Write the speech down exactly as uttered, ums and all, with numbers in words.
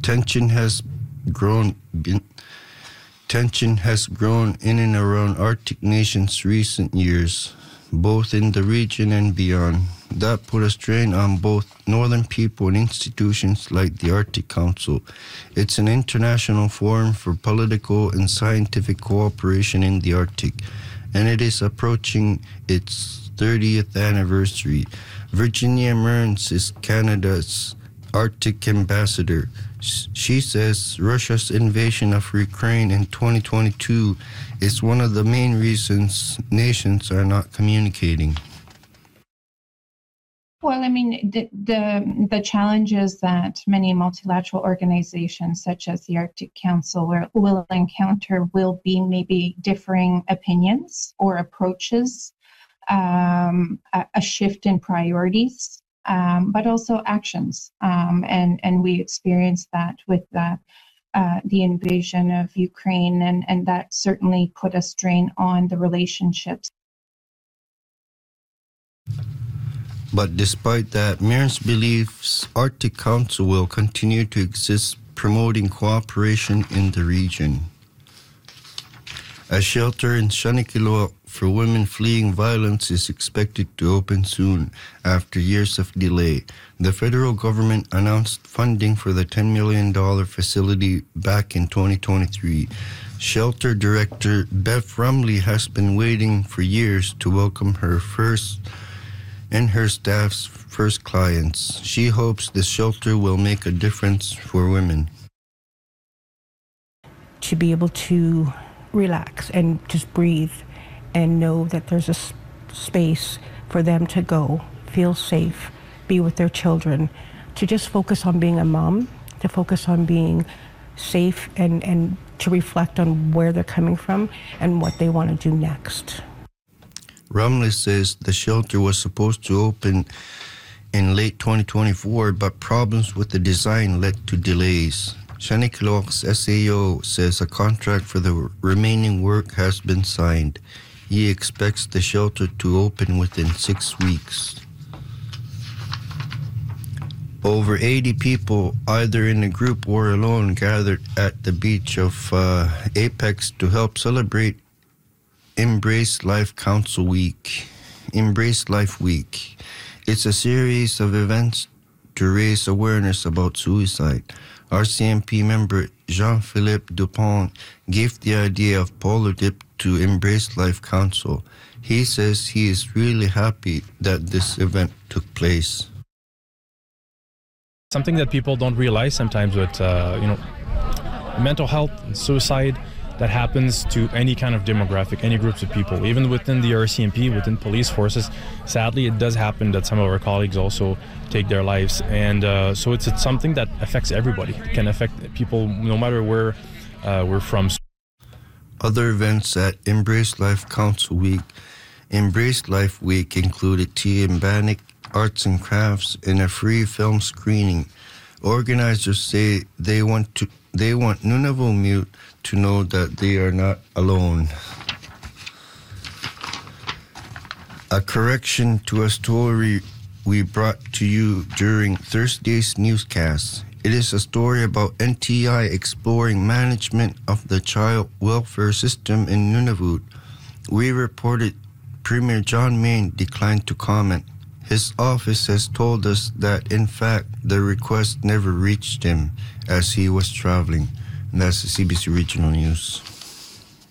tension has grown been, tension has grown in and around Arctic nations recent years, both in the region and beyond. That put a strain on both northern people and institutions like the Arctic Council. It's an international forum for political and scientific cooperation in the Arctic, and it is approaching its thirtieth anniversary. Virginia Mearns is Canada's Arctic ambassador. She says Russia's invasion of Ukraine in twenty twenty-two is one of the main reasons nations are not communicating. Well, I mean, the, the the challenges that many multilateral organizations, such as the Arctic Council, will, will encounter will be maybe differing opinions or approaches, um, a, a shift in priorities, um, but also actions. Um, and, and we experienced that with the, uh, the invasion of Ukraine, and, and that certainly put a strain on the relationships. But despite that, Mearns believes Arctic Council will continue to exist, promoting cooperation in the region. A shelter in Sanikiluaq for women fleeing violence is expected to open soon after years of delay. The federal government announced funding for the ten million dollars facility back in twenty twenty-three. Shelter director Bev Rumley has been waiting for years to welcome her first and her staff's first clients. She hopes the shelter will make a difference for women. To be able to relax and just breathe and know that there's a s- space for them to go, feel safe, be with their children, to just focus on being a mom, to focus on being safe, and, and to reflect on where they're coming from and what they want to do next. Rumley says the shelter was supposed to open in late twenty twenty-four, but problems with the design led to delays. Sanikiluaq's S A O says a contract for the remaining work has been signed. He expects the shelter to open within six weeks. Over eighty people, either in a group or alone, gathered at the beach of uh, Apex to help celebrate Embrace Life Council Week. Embrace Life Week. It's a series of events to raise awareness about suicide. R C M P member Jean-Philippe Dupont gave the idea of Polar Dip to Embrace Life Council. He says he is really happy that this event took place. Something that people don't realize sometimes with, uh, you know, mental health and suicide, that happens to any kind of demographic, any groups of people, even within the R C M P, within police forces. Sadly, it does happen that some of our colleagues also take their lives. And uh, so it's, it's something that affects everybody. It can affect people no matter where uh, we're from. Other events at Embrace Life Council Week. Embrace Life Week included tea and bannock, arts and crafts, and a free film screening. Organizers say they want to they want Nunavummiut to know that they are not alone. A correction to a story we brought to you during Thursday's newscast. It is a story about N T I exploring management of the child welfare system in Nunavut. We reported Premier John Mayne declined to comment. His office has told us that, in fact, the request never reached him as he was traveling. And that's the C B C Regional News.